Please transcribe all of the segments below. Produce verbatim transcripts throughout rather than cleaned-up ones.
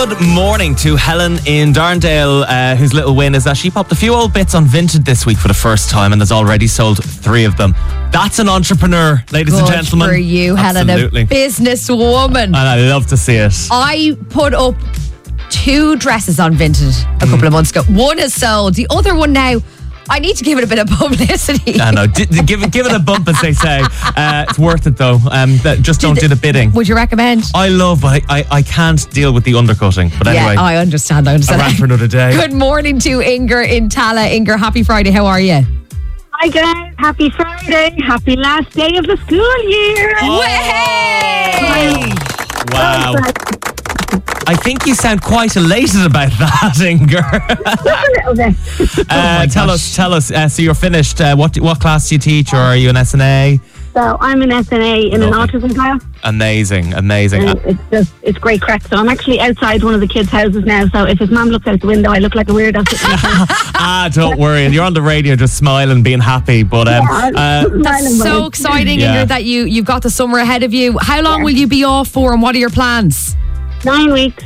Good morning to Helen in Darndale, uh, whose little win is that she popped a few old bits on Vinted this week for the first time and has already sold three of them. That's an entrepreneur, ladies Good and gentlemen. for you, Absolutely. Helen, a businesswoman. And I love to see it. I put up two dresses on Vinted a couple Mm. of months ago. One is sold. The other one now, I need to give it a bit of publicity. I know. D- d- give it, give it a bump, as they say. Uh, it's worth it, though. Um, that, just don't do the bidding. Would you recommend? I love, but I, I, I can't deal with the undercutting. But anyway, Yeah, I understand. I understand. I ran for another day. Good morning to Inger in Tala. Inger, happy Friday. How are you? Hi guys, happy Friday, happy last day of the school year. Oh. Way! Wow. I think you sound quite elated about that, Inger. Just a little bit. uh, tell gosh. us, tell us. Uh, so you're finished. Uh, what what class do you teach, or are you an S N A? So I'm an S N A in Lovely. an autism class. Amazing, amazing. And it's just, it's great crack. So I'm actually outside one of the kids' houses now. So if his mum looks out the window, I look like a weirdo. sitting in front. ah, don't worry. You're on the radio, just smiling, being happy. But um, Yeah, uh, smiling That's so with it. exciting, Yeah. Inger, that you, you've got the summer ahead of you. How long will you be off for and what are your plans? Nine weeks.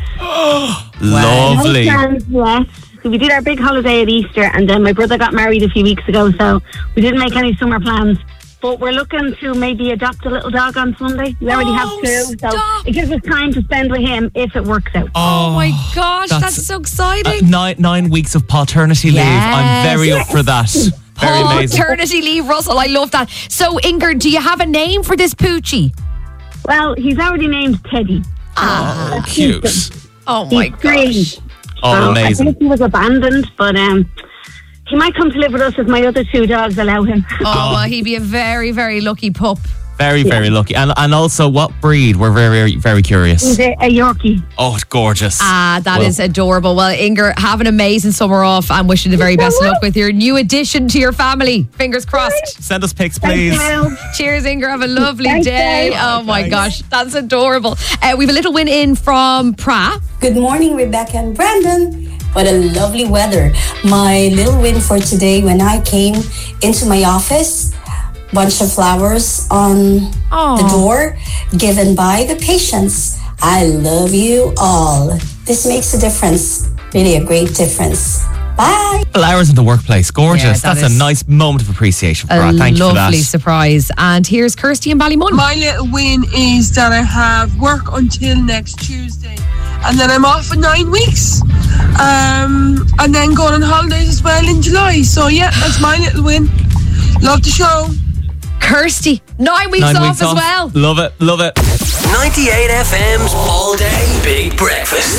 lovely. No plans yet. So we did our big holiday at Easter, and then my brother got married a few weeks ago. So we didn't make any summer plans. But we're looking to maybe adopt a little dog on Sunday. We already Oh, have two. So stop. it gives us time to spend with him if it works out. Oh, my gosh, that's, that's- so Uh, exciting. nine nine weeks of paternity leave. I'm very Yes. up for that. Very amazing. Paternity leave, Russell. I love that. So, Inger, do you have a name for this poochie? Well, he's already named Teddy. Oh, cute. Oh, my He's three. gosh. Oh, So I amazing. think he was abandoned, but um, he might come to live with us if my other two dogs allow him. Oh, well, he'd be a very, very lucky pup. Very, very lucky. And and also, what breed? We're very, very, very curious. He's a, a Yorkie. Oh, it's gorgeous. Ah, that is Well, adorable. Well, Inger, have an amazing summer off and wish you the very best of luck with your new addition to your family. Fingers crossed. Send us pics, Thank please. you. Cheers, Inger. Have a lovely Thanks, day. guys. Oh, my Thanks. gosh. That's adorable. Uh, we have a little win in from Pra. Good morning, Rebecca and Brandon. What a lovely weather. My little win for today, when I came into my office, bunch of flowers on Aw. the door given by the patients. I love you all. This makes a difference, really a great difference. Bye. Flowers in the workplace. Gorgeous. Yeah, that That's is a nice moment of appreciation for A that. Thank you for that. lovely surprise. And here's Kirsty in Ballymun. My little win is that I have work until next Tuesday, and then I'm off for nine weeks, um, and then going on holidays as well in July. So yeah, that's my little win. Love the show. Kirsty, nine weeks Nine off weeks as off. well. Love it. Love it. ninety-eight F M's All Day Big Breakfast.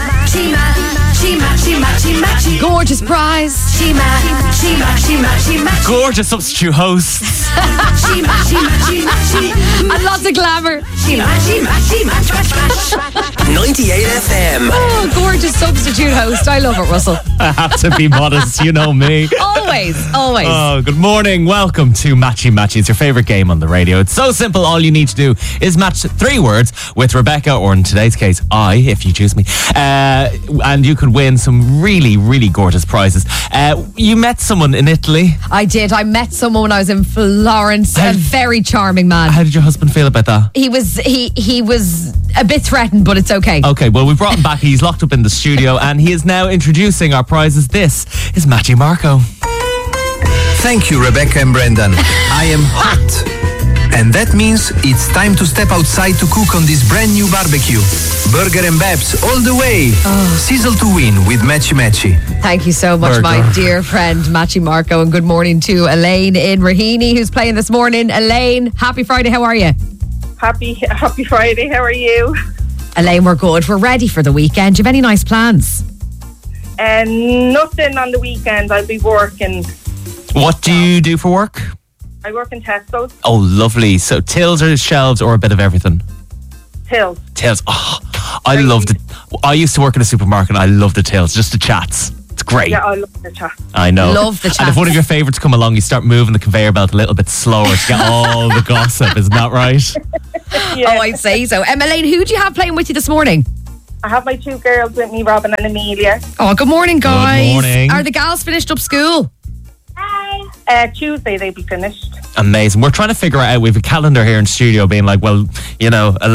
Gorgeous prize. Gorgeous substitute hosts. And lots of glamour. ninety-eight F M. Oh, gorgeous substitute host. I love it, Russell. I have to be modest. You know me. Always, always. Oh, good morning. Welcome to Matchy Matchy. It's your favorite game on the radio. It's so simple. All you need to do is match three words with Rebecca, or in today's case, I, if you choose me. Uh, and you could win some really, really gorgeous prizes. Uh, you met someone in Italy. I did. I met someone when I was in Florence. How- A very charming man. How did your husband feel about that? He was he he was a bit threatened, but it's okay. Okay, well, we brought him back. He's locked up in the studio, and he is now introducing our prizes. This is Matchy Marco. Thank you, Rebecca and Brendan. I am hot. And that means it's time to step outside to cook on this brand new barbecue. Burger and Babs all the way. Sizzle to win with Matchy Matchy. Thank you so much, Burger. my dear friend Matchy Marco, and good morning to Elaine in Raheny, who's playing this morning. Elaine, happy Friday. How are you? Happy Happy Friday. How are you? Elaine, we're good. We're ready for the weekend. Do you have any nice plans? And nothing on the weekend. I'll be working. What do you do for work? I work in Tesco's. Oh, lovely. So tills or shelves or a bit of everything? Tills. Tills. Oh, I loved it. I used to work in a supermarket and I loved the tills, just the chats. It's great. Yeah, I love the chat. I know. Love the And if chats. one of your favourites come along, you start moving the conveyor belt a little bit slower to get all the gossip. Isn't that right? Yeah. Oh, I'd say so. Um, Elaine, who do you have playing with you this morning? I have my two girls with me, Robin and Amelia. Oh, good morning, guys. morning. Are the gals finished up school? Uh, Tuesday they'll be finished. Amazing. We're trying to figure out, we have a calendar here in studio being like, well, you know,